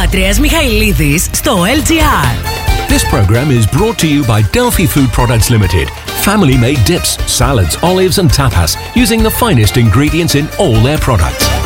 Δημήτριας Μιχαηλίδης στο LGR. This program is brought to you by Delphi Food Products Limited. Family-made dips, salads, olives and tapas using the finest ingredients in all their products.